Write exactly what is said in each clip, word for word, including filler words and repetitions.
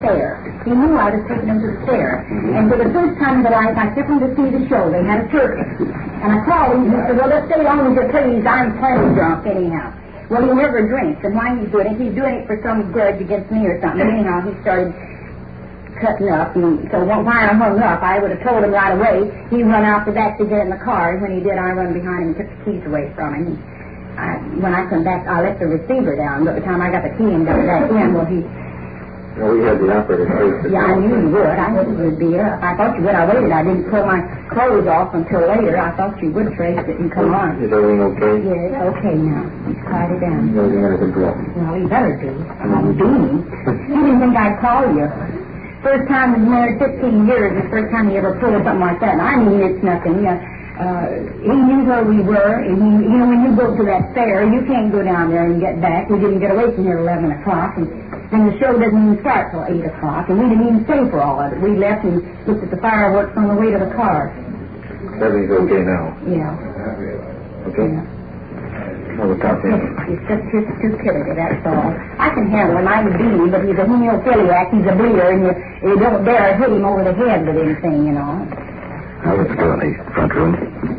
fair. He knew I was taking him to the fair. Mm-hmm. And for the first time in my life, I took him to see the show. They had a turkey. And I called him, and he said, well, let's stay on with your please. I'm plenty drunk anyhow. Well, he never drinks, and why he's doing it, he's doing it for some grudge against me or something. Anyhow, he started cutting up, and so when I hung up, I would have told him right away. He run out the back to get in the car, and when he did, I run behind him and took the keys away from him. I, when I come back, I left the receiver down, but by the time I got the key and got back in, well, he... Well, we had the operator trace. Yeah, I knew you would. I knew you would be up. I thought you would. I waited. I didn't pull my clothes off until later. I thought you would trace it and come on. Is everything okay? Yeah, it's okay now. He's quieted down. Everything under control. Well, he better be. I'm beaming. You didn't think I'd call you. First time we've been married fifteen years, the first time he ever pulled something like that. And I mean, it's nothing. Yeah. Uh, he knew where we were, and he, you know, when you go to that fair, you can't go down there and get back. We didn't get away from here at eleven o'clock, and then the show doesn't even start till eight o'clock, and we didn't even stay for all of it. We left and looked at the fireworks on the way to the car. Everything's okay now? Yeah. Okay? Yeah. Well, we'll talk to him. He's just his stupidity, that's all. I can handle him. I'm a beanie, but he's a hemophiliac. He's a bleeder, and you, you don't dare hit him over the head with anything, you know. Now, let's go in the front room.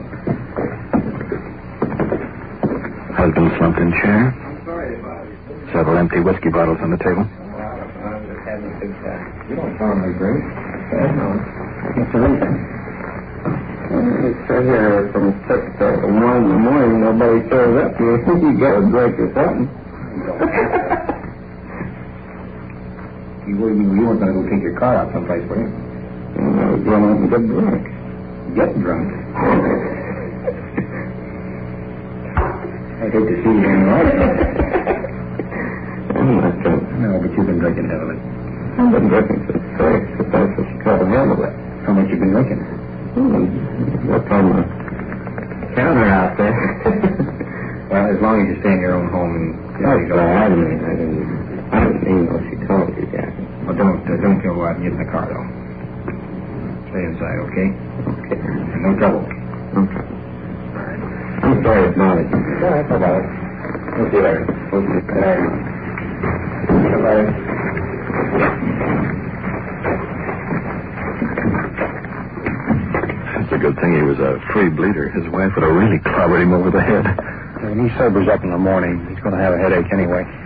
Husband slumped in chair. Several empty whiskey bottles on the table. You don't sound like drink. No. What's the reason? It's right here from six to one in the morning. Nobody shows up. You think you got a drink or something. You, you weren't going to go take your car out someplace, were you? I was going out and get drunk. Get drunk? I hate to see you in the light. I'm not drunk. No, but you've been drinking heavily. I've been drinking since six. If that's what you call the handle it. How much you been drinking? Hmm. What's on the counter out there? Well, as long as you stay in your own home and... Yeah, you go. I didn't mean, I didn't, I didn't mean what she told you, Jack. Well, don't, uh, don't go out and get in the car, though. Stay inside, okay? Okay. And no trouble. Okay. All right. I'm sorry it's not it. All right, bye-bye. We'll see you later. We'll see you later. Bye-bye. It's a good thing he was a free bleeder. His wife would have really clobbered him over the head. When he sobers up in the morning, he's going to have a headache anyway.